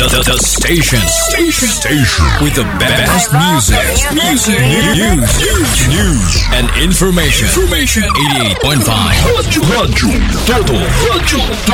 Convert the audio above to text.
The station with the best music, news, and information. 88.5 Rádio